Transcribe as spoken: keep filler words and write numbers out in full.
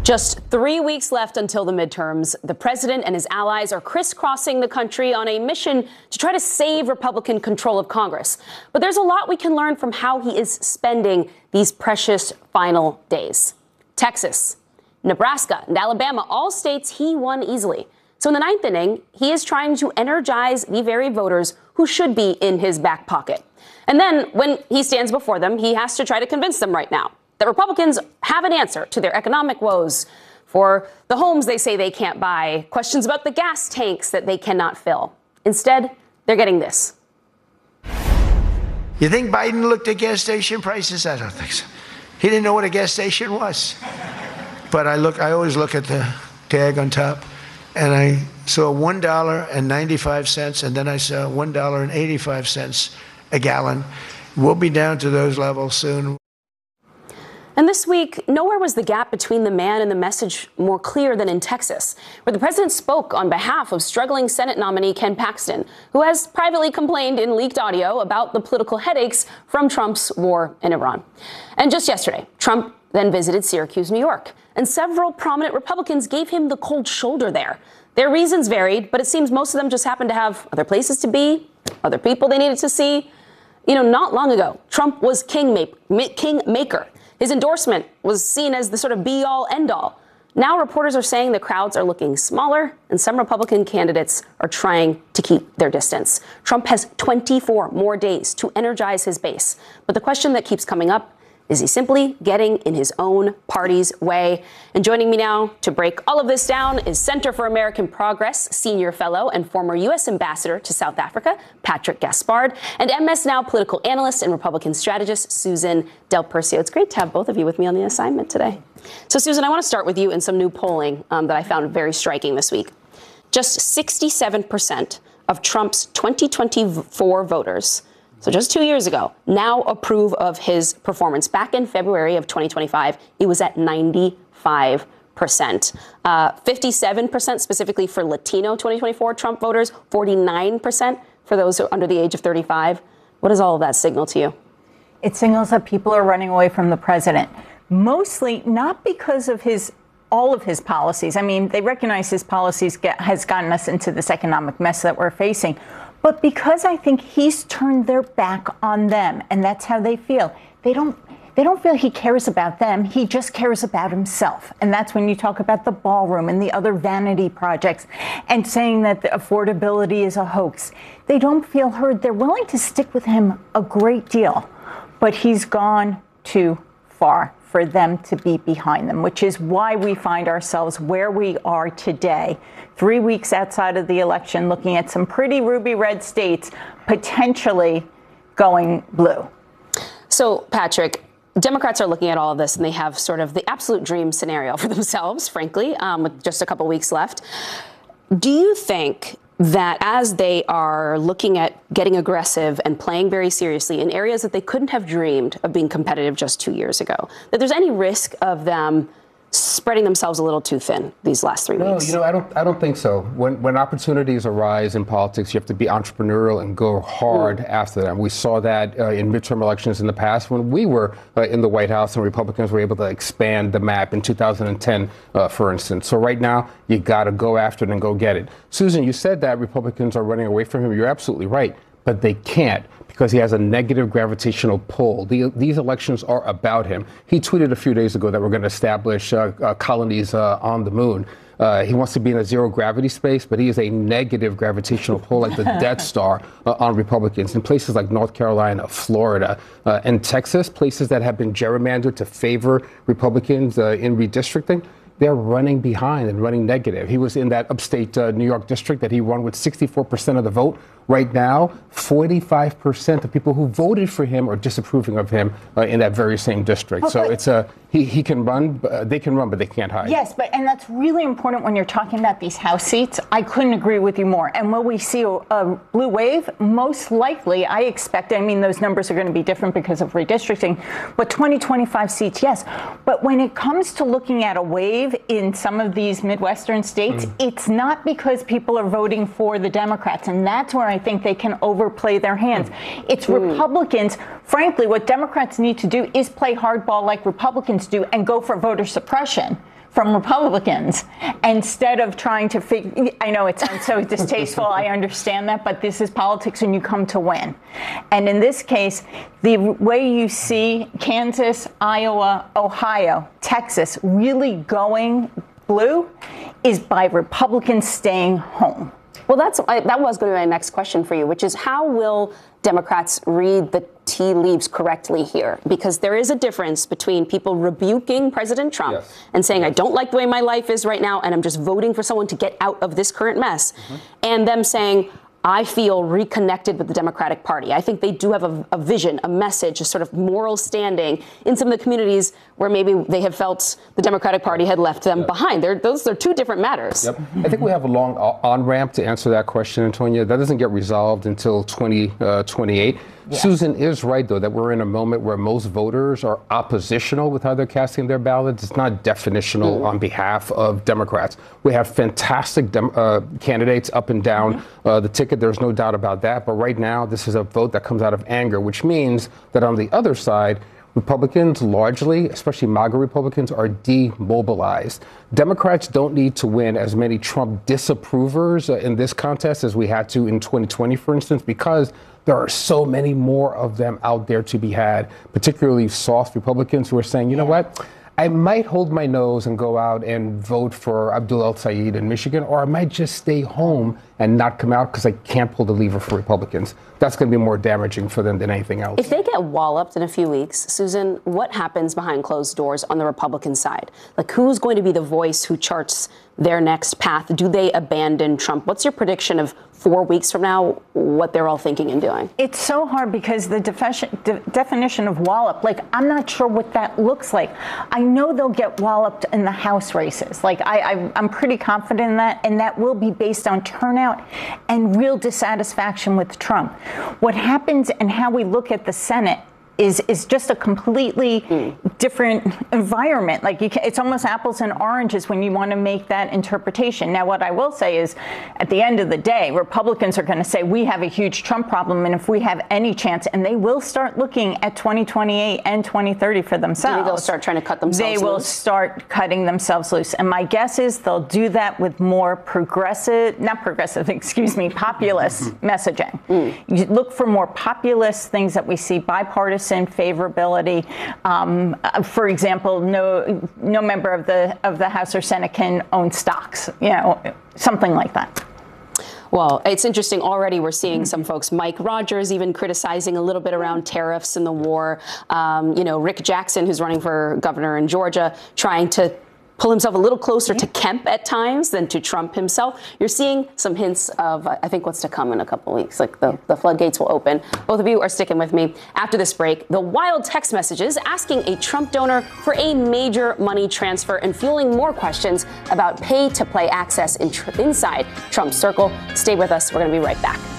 Just three weeks left until the midterms. The president and his allies are crisscrossing the country on a mission to try to save Republican control of Congress. But there's a lot we can learn from how he is spending these precious final days. Texas, Nebraska, and Alabama, all states he won easily. So in the ninth inning, he is trying to energize the very voters who should be in his back pocket. And then when he stands before them, he has to try to convince them right now that Republicans have an answer to their economic woes, for the homes they say they can't buy, questions about the gas tanks that they cannot fill. Instead, they're getting this. You think Biden looked at gas station prices? I don't think so. He didn't know what a gas station was. But I look, I always look at the tag on top, and I saw one dollar and ninety-five cents, and then I saw one dollar and eighty-five cents a gallon. We'll be down to those levels soon. And this week, nowhere was the gap between the man and the message more clear than in Texas, where the president spoke on behalf of struggling Senate nominee Ken Paxton, who has privately complained in leaked audio about the political headaches from Trump's war in Iran. And just yesterday, Trump then visited Syracuse, New York, and several prominent Republicans gave him the cold shoulder there. Their reasons varied, but it seems most of them just happened to have other places to be, other people they needed to see. You know, not long ago, Trump was king kingmaker. His endorsement was seen as the sort of be-all, end-all. Now reporters are saying the crowds are looking smaller, and some Republican candidates are trying to keep their distance. Trump has twenty-four more days to energize his base. But the question that keeps coming up, is he simply getting in his own party's way? And joining me now to break all of this down is Center for American Progress Senior Fellow and former U S Ambassador to South Africa, Patrick Gaspard, and M S Now political analyst and Republican strategist, Susan Del Percio. It's great to have both of you with me on the assignment today. So, Susan, I want to start with you in some new polling um, that I found very striking this week. Just sixty-seven percent of Trump's twenty twenty-four voters, so just two years ago, now approve of his performance. Back in February of twenty twenty-five, it was at ninety-five percent. Uh, fifty-seven percent specifically for Latino twenty twenty-four Trump voters, forty-nine percent for those who are under the age of thirty-five. What does all of that signal to you? It signals that people are running away from the president, mostly not because of his all of his policies. I mean, they recognize his policies get, has gotten us into this economic mess that we're facing. But because I think he's turned their back on them, and that's how they feel. They don't they don't feel he cares about them. He just cares about himself. And that's when you talk about the ballroom and the other vanity projects and saying that the affordability is a hoax. They don't feel heard. They're willing to stick with him a great deal. But he's gone too far for them to be behind them, which is why we find ourselves where we are today, three weeks outside of the election, looking at some pretty ruby red states potentially going blue. So, Patrick, Democrats are looking at all of this, and they have sort of the absolute dream scenario for themselves, frankly, um, with just a couple weeks left. Do you think that as they are looking at getting aggressive and playing very seriously in areas that they couldn't have dreamed of being competitive just two years ago, that there's any risk of them spreading themselves a little too thin these last three no, weeks? No, you know, I don't I don't think so. When when opportunities arise in politics, you have to be entrepreneurial and go hard mm. after them. We saw that uh, in midterm elections in the past when we were uh, in the White House and Republicans were able to expand the map in two thousand ten, uh, for instance. So right now, you got to go after it and go get it. Susan, you said that Republicans are running away from him. You're absolutely right. But they can't, because he has a negative gravitational pull. The, these elections are about him. He tweeted a few days ago that we're going to establish uh, uh, colonies uh, on the moon. Uh, he wants to be in a zero gravity space, but he is a negative gravitational pull, like the Death Star, uh, on Republicans in places like North Carolina, Florida, uh, and Texas, places that have been gerrymandered to favor Republicans uh, in redistricting. They're running behind and running negative. He was in that upstate uh, New York district that he won with sixty-four percent of the vote. Right now, forty-five percent of people who voted for him are disapproving of him uh, in that very same district. Oh, so it's a he, he can run, uh, they can run, but they can't hide. Yes, but and that's really important when you're talking about these House seats. I couldn't agree with you more. And will we see a, a blue wave? Most likely, I expect. I mean, those numbers are going to be different because of redistricting, but twenty, twenty-five seats, yes. But when it comes to looking at a wave in some of these Midwestern states, mm. it's not because people are voting for the Democrats, and that's where I I think they can overplay their hands. It's mm. Republicans. Frankly, what Democrats need to do is play hardball like Republicans do and go for voter suppression, from Republicans instead of trying to figure. I know it sounds so distasteful. I understand that, but this is politics and you come to win. And in this case, the way you see Kansas, Iowa, Ohio, Texas really going blue is by Republicans staying home. Well, that's I, that was going to be my next question for you, which is how will Democrats read the tea leaves correctly here? Because there is a difference between people rebuking President Trump yes. and saying, yes. I don't like the way my life is right now, and I'm just voting for someone to get out of this current mess, mm-hmm. and them saying, I feel reconnected with the Democratic Party. I think they do have a, a vision, a message, a sort of moral standing in some of the communities where maybe they have felt the Democratic Party had left them yep. behind. They're, those are two different matters. Yep. I think we have a long on-ramp to answer that question, Antonia. That doesn't get resolved until twenty twenty-eight. Yeah. Susan is right, though, that we're in a moment where most voters are oppositional with how they're casting their ballots. It's not definitional mm. on behalf of Democrats. We have fantastic dem- uh, candidates up and down mm-hmm. uh, the ticket. There's no doubt about that. But right now, this is a vote that comes out of anger, which means that on the other side, Republicans largely, especially MAGA Republicans, are demobilized. Democrats don't need to win as many Trump disapprovers uh, in this contest as we had to in twenty twenty, for instance, because there are so many more of them out there to be had, particularly soft Republicans who are saying, you know what, I might hold my nose and go out and vote for Abdul El-Sayed in Michigan, or I might just stay home and not come out because I can't pull the lever for Republicans. That's going to be more damaging for them than anything else. If they get walloped in a few weeks, Susan, what happens behind closed doors on the Republican side? Like, who's going to be the voice who charts their next path? Do they abandon Trump? What's your prediction of four weeks from now, what they're all thinking and doing? It's so hard because the defi- de- definition of wallop, like, I'm not sure what that looks like. I know they'll get walloped in the House races. Like, I, I, I'm pretty confident in that, and that will be based on turnout and real dissatisfaction with Trump. What happens and how we look at the Senate is is just a completely mm. different environment. Like, you can, it's almost apples and oranges when you want to make that interpretation. Now, what I will say is, at the end of the day, Republicans are going to say we have a huge Trump problem, and if we have any chance, and they will start looking at twenty twenty-eight and twenty thirty for themselves. Maybe they'll start trying to cut themselves loose. They will start cutting themselves loose. And my guess is they'll do that with more progressive, not progressive, excuse me, populist messaging. Mm. You look for more populist things that we see, bipartisan favorability. Um, for example, no no member of the of the House or Senate can own stocks. You know, something like that. Well, it's interesting. Already we're seeing some folks, Mike Rogers, even criticizing a little bit around tariffs and the war. Um, you know, Rick Jackson, who's running for governor in Georgia, trying to pull himself a little closer to Kemp at times than to Trump himself. You're seeing some hints of, uh, I think, what's to come in a couple of weeks. Like the, the floodgates will open. Both of you are sticking with me. After this break, the wild text messages asking a Trump donor for a major money transfer and fueling more questions about pay-to-play access in tr- inside Trump's circle. Stay with us. We're going to be right back.